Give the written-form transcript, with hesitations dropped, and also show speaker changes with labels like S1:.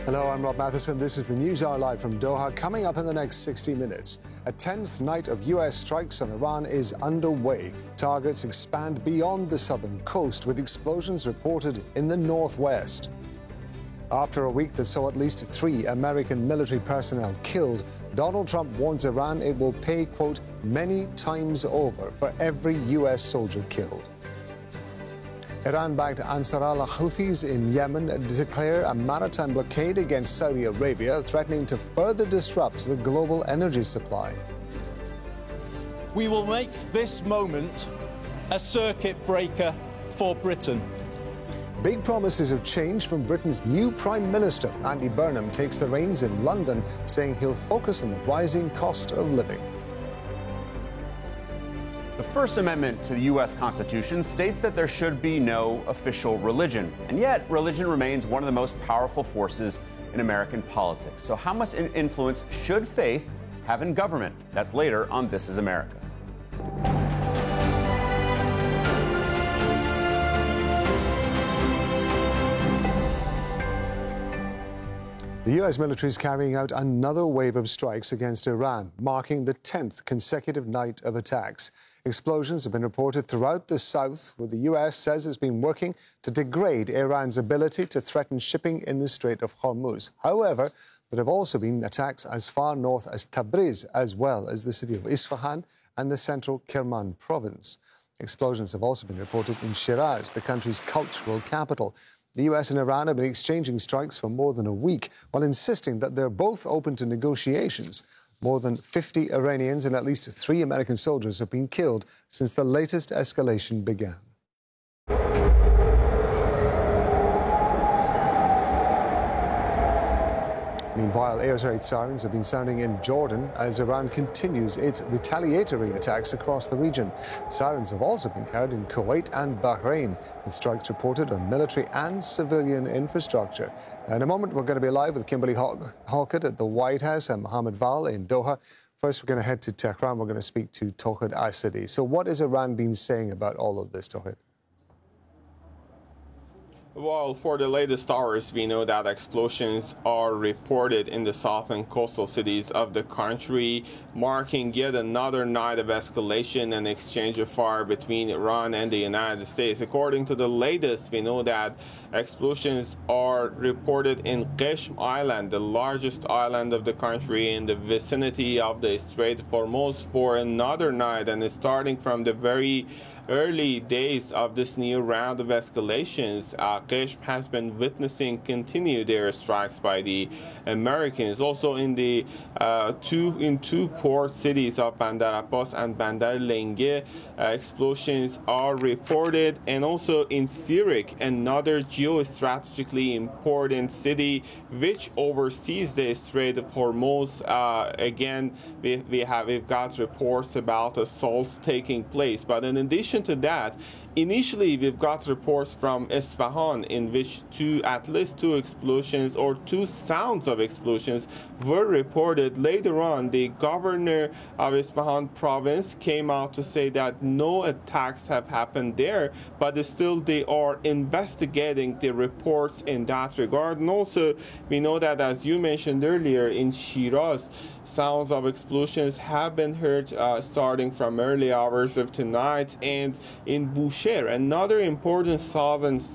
S1: Hello, I'm Rob Matheson. This is the News Hour live from Doha. Coming up in the next 60 minutes, a 10th night of U.S. strikes on Iran is underway. Targets expand beyond the southern coast, with explosions reported in the northwest. After a week that saw at least 3 American military personnel killed, Donald Trump warns Iran it will pay, quote, many times over for every U.S. soldier killed. Iran-backed Ansar al-Houthis in Yemen declare a maritime blockade against Saudi Arabia, threatening to further disrupt the global energy supply.
S2: We will make this moment a circuit breaker for Britain.
S1: Big promises of change from Britain's new Prime Minister. Andy Burnham takes the reins in London, saying he'll focus on the rising cost of living.
S3: The First Amendment to the U.S. Constitution states that there should be no official religion. And yet, religion remains one of the most powerful forces in American politics. So how much influence should faith have in government? That's later on This Is America.
S1: The U.S. military is carrying out another wave of strikes against Iran, marking the 10th consecutive night of attacks. Explosions have been reported throughout the south, where the U.S. says it's been working to degrade Iran's ability to threaten shipping in the Strait of Hormuz. However, there have also been attacks as far north as Tabriz, as well as the city of Isfahan and the central Kerman province. Explosions have also been reported in Shiraz, the country's cultural capital. The U.S. and Iran have been exchanging strikes for more than a week, while insisting that they're both open to negotiations. More than 50 Iranians and at least 3 American soldiers have been killed since the latest escalation began. Meanwhile, air raid sirens have been sounding in Jordan as Iran continues its retaliatory attacks across the region. Sirens have also been heard in Kuwait and Bahrain, with strikes reported on military and civilian infrastructure. Now, in a moment, we're going to be live with Kimberly Halkett at the White House and Mohammed Val in Doha. First, we're going to head to Tehran. We're going to speak to Tawhid Asadi. So what has Iran been saying about all of this, Tawhid?
S4: Well, for the latest hours, we know that explosions are reported in the southern coastal cities of the country, marking yet another night of escalation and exchange of fire between Iran and the United States. According to the latest, we know that explosions are reported in Qeshm Island, the largest island of the country in the vicinity of the Strait of Hormuz, for another night, and it's starting from the very early days of this new round of escalations. Qeshm has been witnessing continued airstrikes by the Americans. Also in the two port cities of Bandar Abbas and Bandar Lenge, explosions are reported, and also in Sirik, another geostrategically important city which oversees the Strait of Hormuz. Again, we've got reports about assaults taking place, but in addition to that, initially we've got reports from Isfahan in which at least two explosions or 2 sounds of explosions were reported. Later on, the governor of Isfahan province came out to say that no attacks have happened there, but still they are investigating the reports in that regard. And also, we know that, as you mentioned earlier, in Shiraz, sounds of explosions have been heard starting from early hours of tonight, and in Bushehr, another important southern